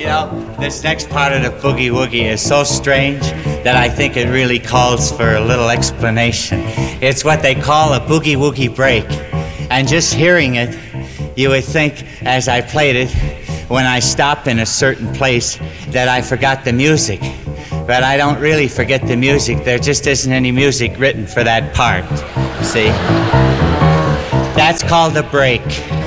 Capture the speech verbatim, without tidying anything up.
You know, this next part of the boogie woogie is so strange that I think it really calls for a little explanation. It's what they call a boogie woogie break. And just hearing it, you would think, as I played it, when I stop in a certain place, that I forgot the music. But I don't really forget the music. There just isn't any music written for that part, see? That's called a break.